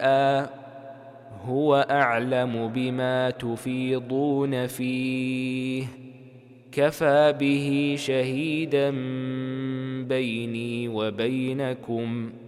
هو أعلم بما تفيضون فيه كفى به شهيدا بيني وبينكم